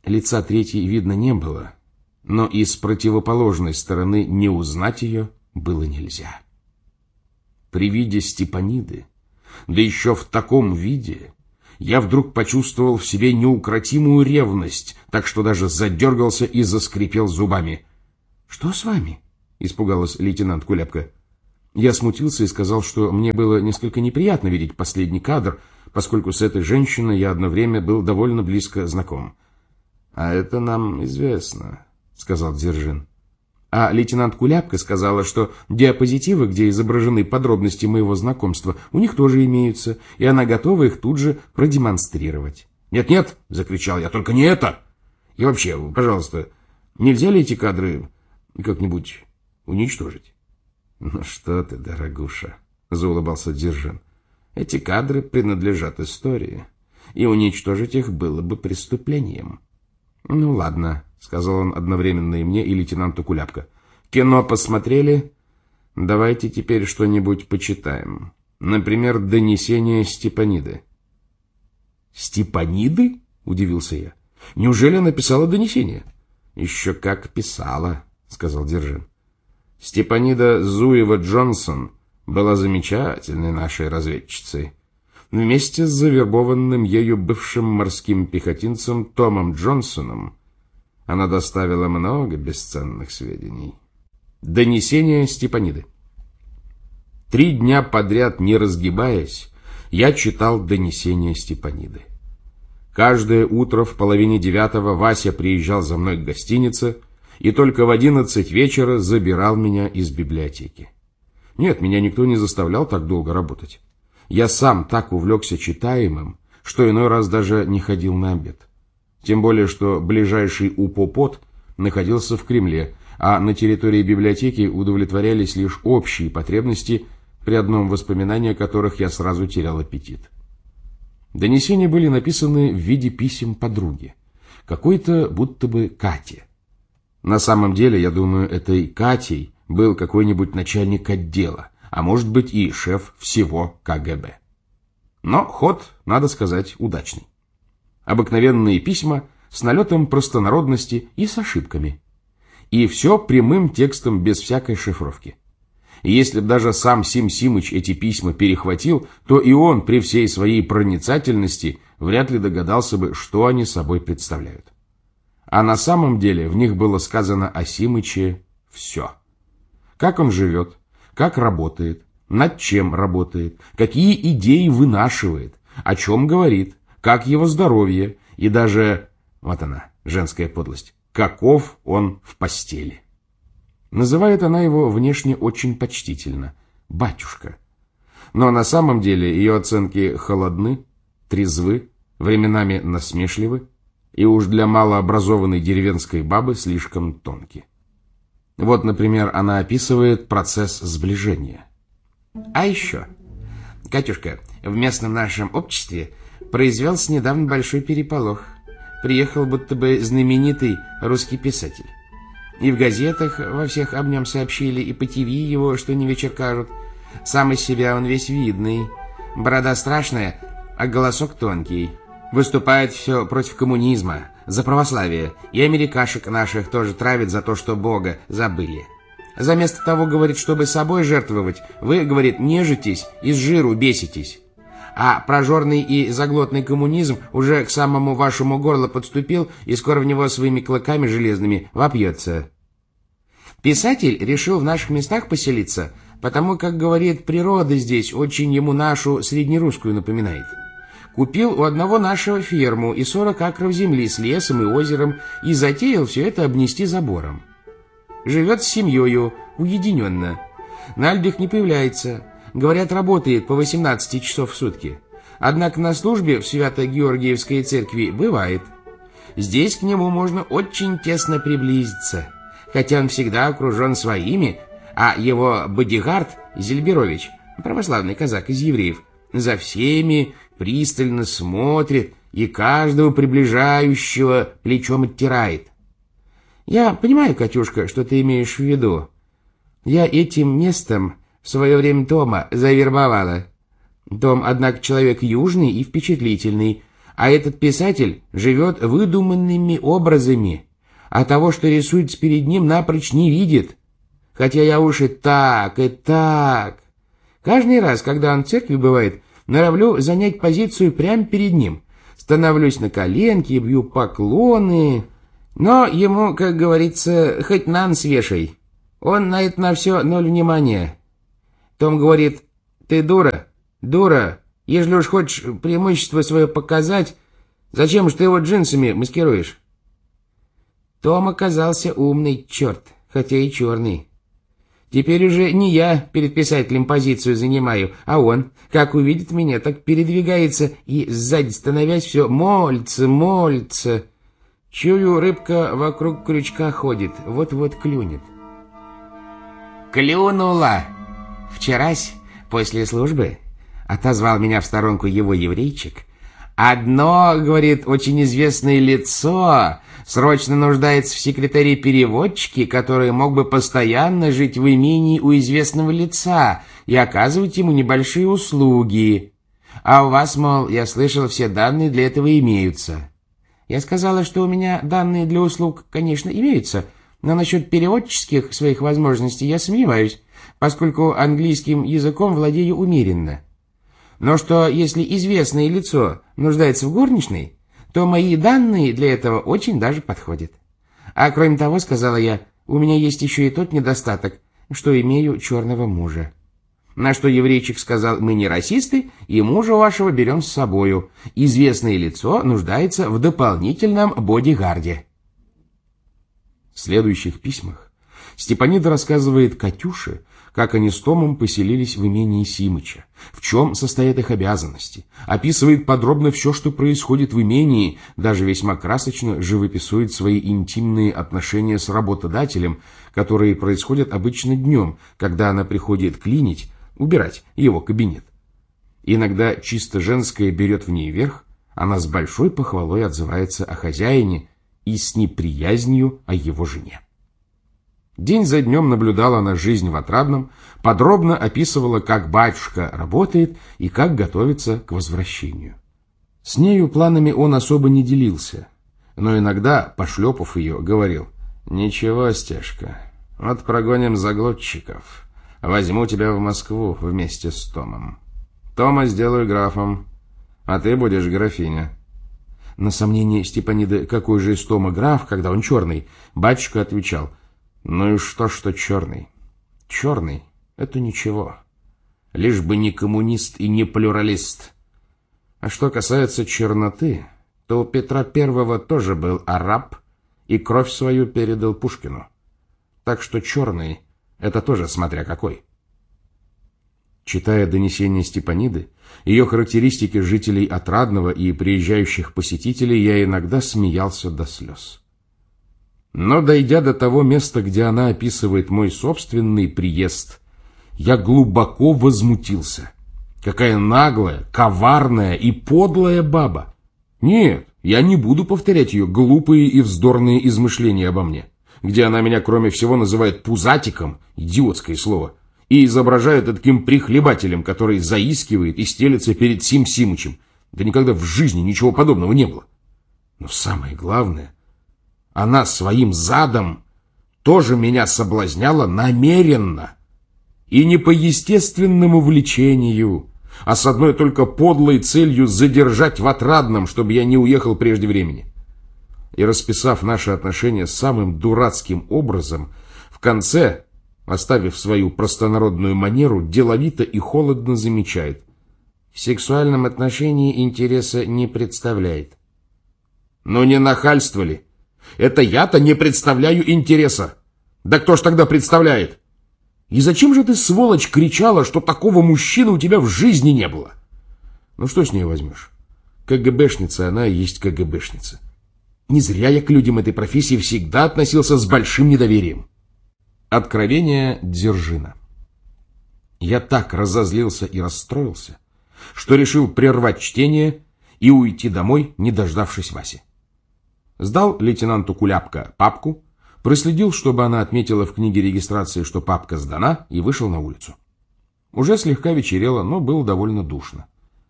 Лица третьей видно не было, но и с противоположной стороны не узнать ее было нельзя. При виде Степаниды, да еще в таком виде, я вдруг почувствовал в себе неукротимую ревность, так что даже задергался и заскрипел зубами. — Что с вами? — испугалась лейтенант Куляпка. Я смутился и сказал, что мне было несколько неприятно видеть последний кадр, поскольку с этой женщиной я одно время был довольно близко знаком. — А это нам известно, — сказал Дзержин. А лейтенант Куляпка сказала, что диапозитивы, где изображены подробности моего знакомства, у них тоже имеются, и она готова их тут же продемонстрировать. «Нет-нет!» — закричал я, — «только не это! И вообще, пожалуйста, нельзя ли эти кадры как-нибудь уничтожить?» «Ну что ты, дорогуша!» — заулыбался Дзержин. «Эти кадры принадлежат истории, и уничтожить их было бы преступлением». «Ну ладно», — сказал он одновременно и мне, и лейтенанту Куляпка. «Кино посмотрели? Давайте теперь что-нибудь почитаем. Например, донесение Степаниды». «Степаниды?» — удивился я. «Неужели она писала донесение?» «Еще как писала», — сказал Дзержин. «Степанида Зуева-Джонсон была замечательной нашей разведчицей. Вместе с завербованным ею бывшим морским пехотинцем Томом Джонсоном она доставила много бесценных сведений». Донесение Степаниды. 3 дня подряд, не разгибаясь, я читал донесение Степаниды. Каждое утро в 8:30 Вася приезжал за мной к гостинице и только в 11 вечера забирал меня из библиотеки. Нет, меня никто не заставлял так долго работать. Я сам так увлекся читаемым, что иной раз даже не ходил на обед. Тем более, что ближайший УПОПОТ находился в Кремле, а на территории библиотеки удовлетворялись лишь общие потребности, при одном воспоминании о которых я сразу терял аппетит. Донесения были написаны в виде писем подруге, какой-то будто бы Кате. На самом деле, я думаю, этой Катей был какой-нибудь начальник отдела, а может быть и шеф всего КГБ. Но ход, надо сказать, удачный. Обыкновенные письма с налетом простонародности и с ошибками. И все прямым текстом, без всякой шифровки. И если б даже сам Сим Симыч эти письма перехватил, то и он при всей своей проницательности вряд ли догадался бы, что они собой представляют. А на самом деле в них было сказано о Симыче все. Как он живет, как работает, над чем работает, какие идеи вынашивает, о чем говорит, как его здоровье и даже, вот она, женская подлость, каков он в постели. Называет она его внешне очень почтительно – батюшка. Но на самом деле ее оценки холодны, трезвы, временами насмешливы и уж для малообразованной деревенской бабы слишком тонки. Вот, например, она описывает процесс сближения. А еще, Катюшка, в местном нашем обществе произвелся недавно большой переполох. Приехал будто бы знаменитый русский писатель. И в газетах во всех об нем сообщили, и по ТВ его что ни вечер кажут. Сам из себя он весь видный, борода страшная, а голосок тонкий. Выступает все против коммунизма, за православие, и америкашек наших тоже травит за то, что Бога забыли. Заместо того, говорит, чтобы собой жертвовать, вы, говорит, нежитесь и с жиру беситесь. А прожорный и заглотный коммунизм уже к самому вашему горлу подступил и скоро в него своими клыками железными вопьется. Писатель решил в наших местах поселиться, потому как, говорит, природа здесь очень ему нашу среднерусскую напоминает. Купил у одного нашего ферму и 40 акров земли с лесом и озером и затеял все это обнести забором. Живет с семьей, уединенно. На людях не появляется. Говорят, работает по 18 часов в сутки. Однако на службе в Свято-Георгиевской церкви бывает. Здесь к нему можно очень тесно приблизиться, хотя он всегда окружен своими, а его бодигард Зельберович, православный казак из евреев, за всеми пристально смотрит и каждого приближающего плечом оттирает. Я понимаю, Катюшка, что ты имеешь в виду. Я этим местом в свое время Тома завербовала. Том, однако, человек южный и впечатлительный, А этот писатель живет выдуманными образами, а того, что рисуется перед ним, напрочь не видит. Хотя я уж и так. Каждый раз, когда он в церкви бывает, норовлю занять позицию прямо перед ним. Становлюсь на коленки, бью поклоны. Но ему, как говорится, хоть на нос вешай. Он на это на все 0 внимания. Том говорит: ты дура, ежели уж хочешь преимущество свое показать, зачем же ты его джинсами маскируешь? Том оказался умный черт, хотя и черный. Теперь уже не я перед писателем позицию занимаю, а он, как увидит меня, так передвигается и сзади становясь все молится. Чую, рыбка вокруг крючка ходит, вот-вот клюнет. Клюнула! Вчерась, после службы, отозвал меня в сторонку его еврейчик. Одно, говорит, очень известное лицо срочно нуждается в секретаре-переводчике, который мог бы постоянно жить в имении у известного лица и оказывать ему небольшие услуги. А у вас, мол, я слышал, все данные для этого имеются. Я сказала, что у меня данные для услуг, конечно, имеются, но насчет переводческих своих возможностей я сомневаюсь, поскольку английским языком владею умеренно. Но что если известное лицо нуждается в горничной, то мои данные для этого очень даже подходят. А кроме того, сказала я, у меня есть еще и тот недостаток, что имею черного мужа. На что еврейчик сказал: мы не расисты, и мужа вашего берем с собою. Известное лицо нуждается в дополнительном бодигарде. В следующих письмах Степанида рассказывает Катюше, как они с Томом поселились в имении Симыча, в чем состоят их обязанности, описывает подробно все, что происходит в имении, даже весьма красочно живописует свои интимные отношения с работодателем, которые происходят обычно днем, когда она приходит клинить, убирать его кабинет. Иногда чисто женское берет в ней верх, она с большой похвалой отзывается о хозяине и с неприязнью о его жене. День за днем наблюдала она жизнь в Отрадном, подробно описывала, как батюшка работает и как готовится к возвращению. С нею планами он особо не делился, но иногда, пошлепав ее, говорил: «Ничего, Стешка, вот прогоним заглотчиков, возьму тебя в Москву вместе с Томом. Тома сделаю графом, а ты будешь графиня». На сомнение Степаниды, какой же из Тома граф, когда он черный, батюшка отвечал: «Ну и что черный? Черный — это ничего. Лишь бы не коммунист и не плюралист. А что касается черноты, то у Петра I тоже был араб и кровь свою передал Пушкину. Так что черный — это тоже смотря какой». Читая донесения Степаниды, ее характеристики жителей Отрадного и приезжающих посетителей, я иногда смеялся до слез. Но, дойдя до того места, где она описывает мой собственный приезд, я глубоко возмутился. Какая наглая, коварная и подлая баба! Нет, я не буду повторять ее глупые и вздорные измышления обо мне, где она меня, кроме всего, называет пузатиком, идиотское слово, и изображает таким прихлебателем, который заискивает и стелется перед Сим Симычем. Да никогда в жизни ничего подобного не было. Но самое главное, она своим задом тоже меня соблазняла намеренно. И не по естественному влечению, а с одной только подлой целью задержать в Отрадном, чтобы я не уехал прежде времени. И расписав наши отношения самым дурацким образом, в конце, оставив свою простонародную манеру, деловито и холодно замечает: в сексуальном отношении интереса не представляет. Но не нахальство ли? Это я-то не представляю интереса. Да кто ж тогда представляет? И зачем же ты, сволочь, кричала, что такого мужчины у тебя в жизни не было? Ну что с нее возьмешь? КГБшница она и есть КГБшница. Не зря я к людям этой профессии всегда относился с большим недоверием. Откровение Дзержина. Я так разозлился и расстроился, что решил прервать чтение и уйти домой, не дождавшись Васи. Сдал лейтенанту Куляпко папку, проследил, чтобы она отметила в книге регистрации, что папка сдана, и вышел на улицу. Уже слегка вечерело, но было довольно душно.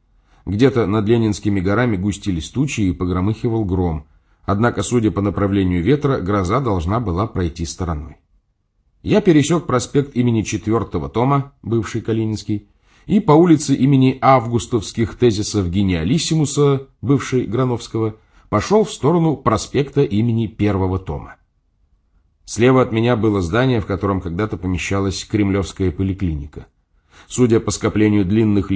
Где-то над Ленинскими горами густились тучи и погромыхивал гром. Однако, судя по направлению ветра, гроза должна была пройти стороной. Я пересек проспект имени 4-го тома, бывший Калининский, и по улице имени августовских тезисов Гениалиссимуса, бывшей Грановского, пошел в сторону проспекта имени 1-го тома. Слева от меня было здание, в котором когда-то помещалась Кремлевская поликлиника. Судя по скоплению длинных